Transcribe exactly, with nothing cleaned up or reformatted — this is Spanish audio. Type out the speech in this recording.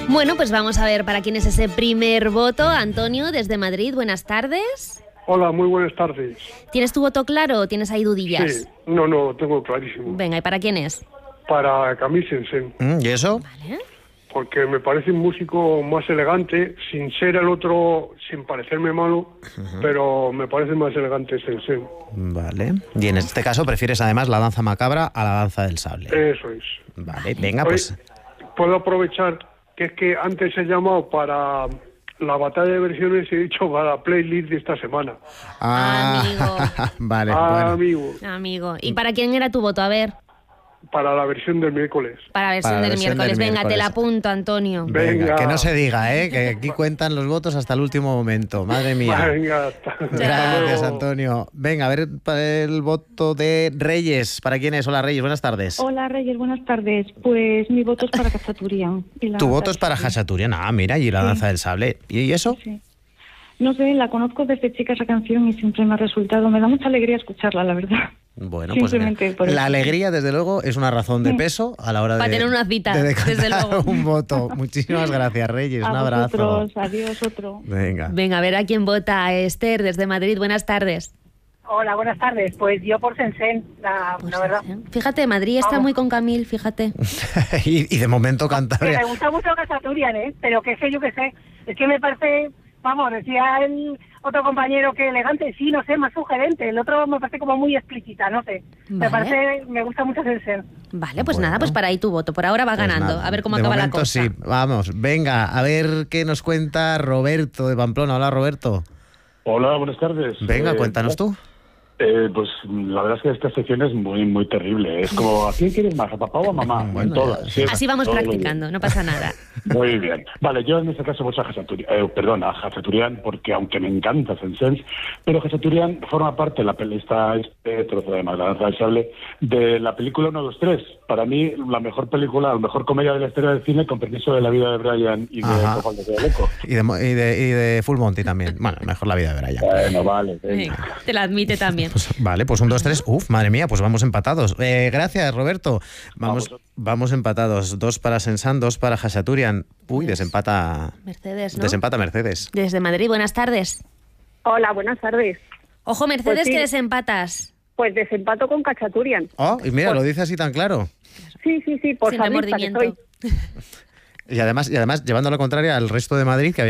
Bueno, pues vamos a ver para quién es ese primer voto. Antonio, desde Madrid, buenas tardes. Hola, muy buenas tardes. ¿Tienes tu voto claro o tienes ahí dudillas? Sí, no, no, tengo clarísimo. Venga, ¿y para quién es? Para Camille Saint-Saëns. ¿Y eso? Vale. Porque me parece un músico más elegante, sin ser el otro, sin parecerme malo, uh-huh. pero me parece más elegante Saint-Saëns. Vale. Y en este caso prefieres además la danza macabra a la danza del sable. Eso es. Vale, venga, Hoy pues... puedo aprovechar que es que antes he llamado para la batalla de versiones y he dicho para la playlist de esta semana. Ah, amigo. Vale, ah, bueno. amigo. Amigo. ¿Y para quién era tu voto? A ver. Para la versión del miércoles. Para la versión, Para la del, versión miércoles. del Venga, miércoles. te la apunto, Antonio. Venga, Venga. que no se diga, ¿eh? Que aquí cuentan los votos hasta el último momento. Madre mía. Venga, hasta, hasta Gracias, luego. Antonio. Venga, a ver el voto de Reyes. ¿Para quién es? Hola, Reyes, buenas tardes. Hola, Reyes, buenas tardes. Pues mi voto es para Cachaturian. Tu voto es para Khachaturian. Ah, mira, y la Sí. danza del sable. ¿Y eso? Sí. No sé, la conozco desde chica esa canción y siempre me ha resultado, me da mucha alegría escucharla, la verdad. Bueno, pues Simplemente mira, por eso. la alegría, desde luego, es una razón de peso a la hora de, Para tener una cita, de decantar desde luego. un voto. Muchísimas gracias, Reyes. A Un abrazo. vosotros, adiós, otro. Venga. Venga, a ver a quién vota. Esther, desde Madrid, buenas tardes. Hola, buenas tardes. Pues yo por Saint-Saëns, la, Pues, la verdad. ¿eh? Fíjate, Madrid está Vamos. muy con Camille, fíjate. y, y de momento Que Cantabria. me gusta mucho Cachaturian, ¿eh? Pero que sé, yo qué sé. Es que me parece, vamos, decía el otro compañero que elegante, sí, no sé, más sugerente. El otro me parece como muy explícita, no sé. Me Vale. parece, me gusta mucho Saint-Saëns. Vale, pues Bueno. nada, pues para ahí tu voto. Por ahora va Pues ganando. nada, A ver cómo de acaba momento la cosa. sí, vamos, venga, a ver qué nos cuenta Roberto de Pamplona. Hola, Roberto. Hola, buenas tardes. Venga, Eh, cuéntanos tú. Eh, pues la verdad es que esta sección es muy muy terrible. Es como, ¿a quién quieres más? ¿A papá o a mamá? Bueno, en todas. ya. Sí, Así vamos todo muy practicando, bien. no pasa nada. Muy bien. Vale, yo en este caso voy a Khachaturian, eh, perdón, a Khachaturian, porque aunque me encanta Saint-Saëns, pero Khachaturian forma parte de la peli, está este trozo de la danza del sable, de la película uno, dos, tres. Para mí, la mejor película, la mejor comedia de la historia del cine, con permiso de la vida de Brian y de Ajá. Cojan de Loco. Y de, Mo- y, de, y de Full Monty también. Bueno, mejor la vida de Brian. Bueno, vale. venga. Venga, te la admite también. Pues, vale, pues un, dos, tres. Uf, madre mía, pues vamos empatados. Eh, gracias, Roberto. Vamos, Vamos. vamos empatados. Dos para Saint-Saëns, dos para Khachaturian. Uy, desempata. Mercedes, ¿no? Desempata Mercedes. Desde Madrid, buenas tardes. Hola, buenas tardes. Ojo, Mercedes, Pues sí. que desempatas. Pues desempato con Cachaturian. Oh, y mira, lo dice así tan claro. Sí, sí, sí, por Sin sabrista que remordimiento. soy. Y además, y además llevando la contraria al resto de Madrid, que